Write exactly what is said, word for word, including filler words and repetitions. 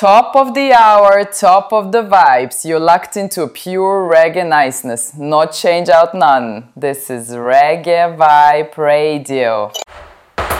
Top of the hour, top of the vibes. You're locked into pure reggae niceness. No change out none. This is Reggae Vibe Radio.